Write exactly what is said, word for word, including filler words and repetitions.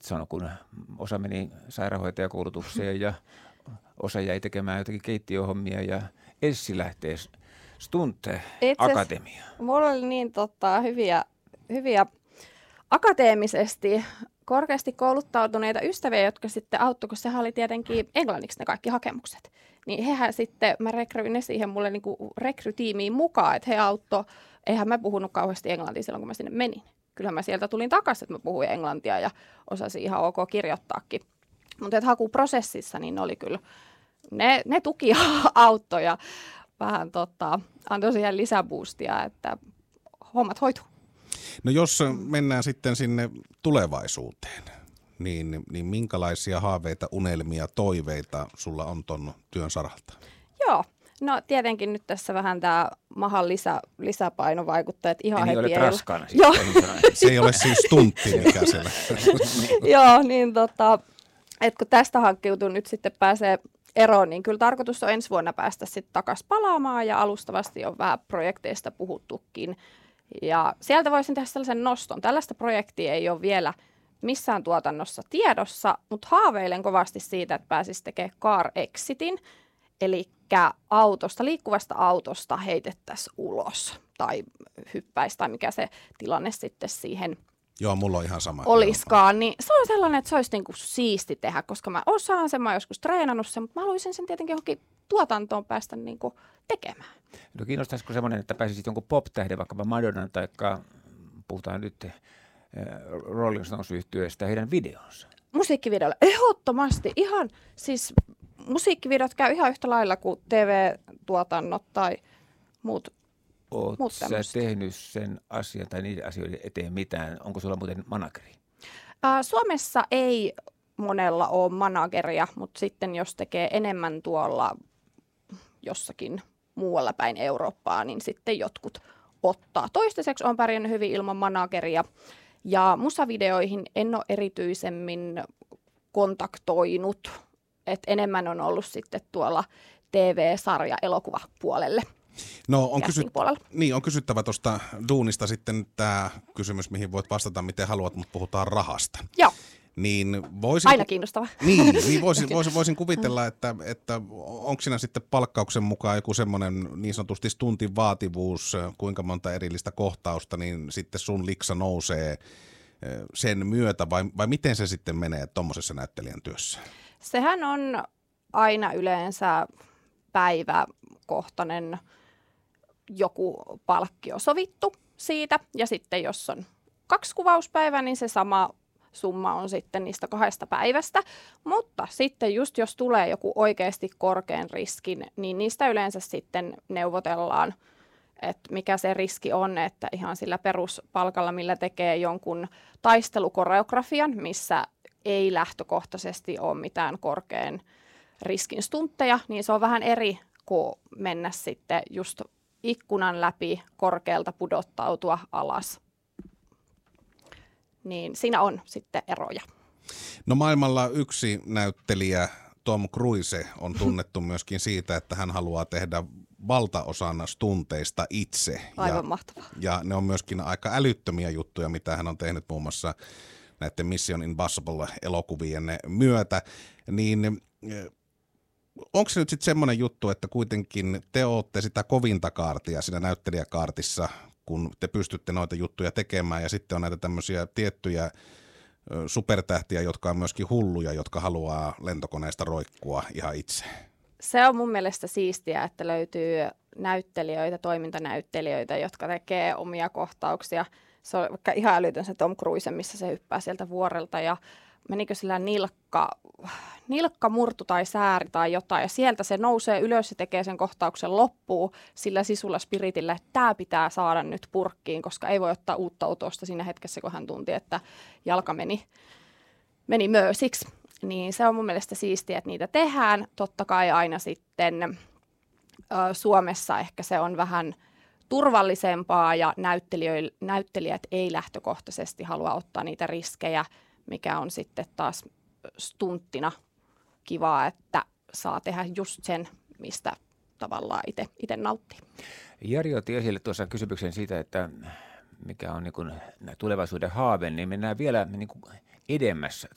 sanoi, kun osa meni sairaanhoitajakoulutukseen ja osa jäi tekemään jotakin keittiöhommia ja Essi lähtee Stunt-akatemiaan. Mulla oli niin tota, hyviä, hyviä akateemisesti korkeasti kouluttautuneita ystäviä, jotka sitten auttoi, kun sehän oli tietenkin englanniksi ne kaikki hakemukset. Niin hehän sitten, mä rekryin ne siihen mulle niinku rekrytiimiin mukaan, että he auttoi. Eihän mä puhunut kauheasti englantia silloin, kun mä sinne menin. Kyllä mä sieltä tulin takaisin, että mä puhuin englantia ja osasin ihan ok kirjoittaakin. Mutta hakuprosessissa niin oli kyllä, ne, ne tuki ja auttoi ja vähän tota, antoi siihen lisäboostia, että hommat hoituu. No jos mennään sitten sinne tulevaisuuteen, niin, niin minkälaisia haaveita, unelmia, toiveita sulla on ton työn saralta? Joo, no tietenkin nyt tässä vähän tämä mahan lisä, lisäpaino vaikuttaa, että ihan niin heti olet ei raskaana. Joo. Se ei ole siis stuntti, mikä siellä. Joo, niin tota, että kun tästä hankkiutuu nyt sitten pääsee eroon, niin kyllä tarkoitus on ensi vuonna päästä sitten takaisin palaamaan ja alustavasti on vähän projekteista puhuttukin. Ja sieltä voisin tehdä sellaisen noston. Tällaista projektia ei ole vielä missään tuotannossa tiedossa, mutta haaveilen kovasti siitä, että pääsisi tekemään car exitin, eli autosta, liikkuvasta autosta heitettäisiin ulos tai hyppäisi tai mikä se tilanne sitten siihen Joo, mulla on ihan sama. oliskaan, niin se on sellainen, että se olisi niinku siisti tehdä, koska mä osaan sen, mä oon joskus treenannut sen, mutta mä haluaisin sen tietenkin johonkin tuotantoon päästä niinku tekemään. No kiinnostaisiko semmoinen, että pääsisit jonkun pop-tähden, vaikkapa Madonnan, tai puhutaan nyt äh, Rolling Stones-yhtyeestä, heidän videonsa? Musiikkivideolla, ehdottomasti, ihan, siis musiikkivideot käy ihan yhtä lailla kuin T V-tuotannot tai muut. Oletko sä tehnyt sen asian tai niiden asioiden eteen mitään? Onko sulla muuten manageri? Ää, Suomessa ei monella ole manageria, mutta sitten jos tekee enemmän tuolla jossakin muualla päin Eurooppaa, niin sitten jotkut ottaa. Toistaiseksi olen pärjännyt hyvin ilman manageria ja musavideoihin en ole erityisemmin kontaktoinut, että enemmän on ollut sitten tuolla T V-sarja elokuvapuolelle. No on, kysyt, niin, on kysyttävä tuosta duunista sitten tämä kysymys, mihin voit vastata miten haluat, mutta puhutaan rahasta. Joo. Niin voisin, aina kiinnostava. Niin, niin voisin, voisin, voisin kuvitella, että, että onko siinä sitten palkkauksen mukaan joku semmoinen niin sanotusti stuntin vaativuus, kuinka monta erillistä kohtausta, niin sitten sun liksa nousee sen myötä, vai, vai miten se sitten menee tuommoisessa näyttelijän työssä? Sehän on aina yleensä päiväkohtainen joku palkkio sovittu siitä, ja sitten jos on kaksi kuvauspäivää, niin se sama summa on sitten niistä kahdesta päivästä, mutta sitten just jos tulee joku oikeasti korkean riskin, niin niistä yleensä sitten neuvotellaan, että mikä se riski on, että ihan sillä peruspalkalla, millä tekee jonkun taistelukoreografian, missä ei lähtökohtaisesti ole mitään korkean riskin stuntteja, niin se on vähän eri kuin mennä sitten just ikkunan läpi korkealta pudottautua alas. Niin siinä on sitten eroja. No maailmalla yksi näyttelijä, Tom Cruise, on tunnettu myöskin siitä, että hän haluaa tehdä valtaosan stunteista itse. Aivan ja, mahtavaa. Ja ne on myöskin aika älyttömiä juttuja, mitä hän on tehnyt muun muassa näiden Mission Impossible-elokuvien myötä. Niin onko se nyt sitten semmoinen juttu, että kuitenkin te olette sitä kovinta kaartia siinä näyttelijäkaartissa, kun te pystytte noita juttuja tekemään, ja sitten on näitä tämmöisiä tiettyjä supertähtiä, jotka on myöskin hulluja, jotka haluaa lentokoneesta roikkua ihan itse. Se on mun mielestä siistiä, että löytyy näyttelijöitä, toimintanäyttelijöitä, jotka tekee omia kohtauksia. Se on vaikka ihan älytön se Tom Cruise, missä se hyppää sieltä vuorelta ja menikö sillä nilkka, nilkka murtu tai sääri tai jotain, ja sieltä se nousee ylös ja tekee sen kohtauksen loppuun sillä sisulla spiritillä, että tämä pitää saada nyt purkkiin, koska ei voi ottaa uutta otosta siinä hetkessä, kun hän tunti, että jalka meni, meni möösiksi. Niin se on mun mielestä siistiä, että niitä tehdään. Totta kai aina sitten ö, Suomessa ehkä se on vähän turvallisempaa, ja näyttelijät ei lähtökohtaisesti halua ottaa niitä riskejä, mikä on sitten taas stunttina kivaa, että saa tehdä just sen, mistä tavallaan itse nauttii. Jari otti esille tuossa kysymyksen siitä, että mikä on niin kuin tulevaisuuden haave, niin mennään vielä niin kuin edemmässä